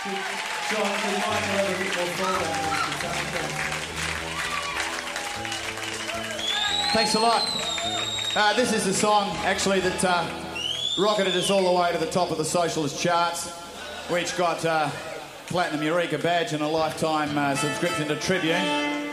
John, could Michael have a bit more forward? Thanks a lot. This is a song, actually, that rocketed us all the way to the top of the socialist charts, which got Platinum Eureka badge and a lifetime subscription to Tribune.